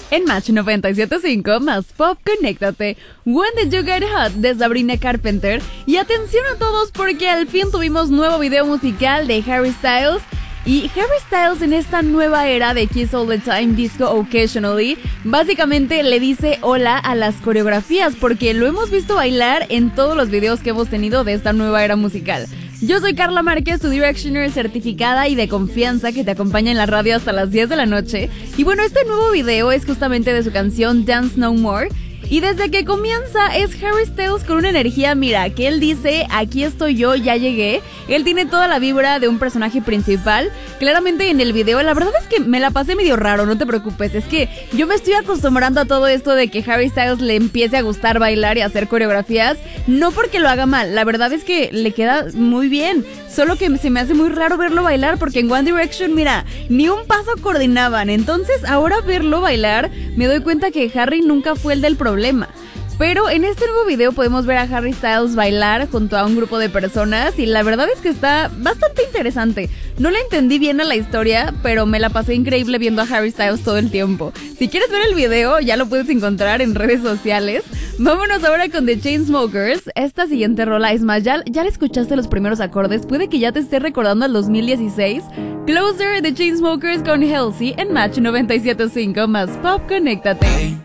En Match 97.5 más Pop, conéctate. When Did You Get Hot de Sabrina Carpenter. Y atención a todos porque al fin tuvimos nuevo video musical de Harry Styles. Y Harry Styles en esta nueva era de Kiss All the Time, Disco Occasionally, básicamente le dice hola a las coreografías porque lo hemos visto bailar en todos los videos que hemos tenido de esta nueva era musical. Yo soy Carla Márquez, tu Directioner certificada y de confianza que te acompaña en la radio hasta las 10 de la noche. Y bueno, este nuevo video es justamente de su canción Dance No More. Y desde que comienza es Harry Styles con una energía, mira, que él dice, aquí estoy yo, ya llegué. Él tiene toda la vibra de un personaje principal. Claramente en el video, la verdad es que me la pasé medio raro, no te preocupes. Es que yo me estoy acostumbrando a todo esto de que Harry Styles le empiece a gustar bailar y hacer coreografías. No porque lo haga mal, la verdad es que le queda muy bien. Solo que se me hace muy raro verlo bailar porque en One Direction, mira, ni un paso coordinaban. Entonces ahora verlo bailar, me doy cuenta que Harry nunca fue el del problema. Pero en este nuevo video podemos ver a Harry Styles bailar junto a un grupo de personas y la verdad es que está bastante interesante. No le entendí bien a la historia, pero me la pasé increíble viendo a Harry Styles todo el tiempo. Si quieres ver el video, ya lo puedes encontrar en redes sociales. Vámonos ahora con The Chainsmokers. Esta siguiente rola, es más, ya le escuchaste los primeros acordes, puede que ya te esté recordando al 2016. Closer, The Chainsmokers con Halsey en Match 97.5 más Pop, conéctate.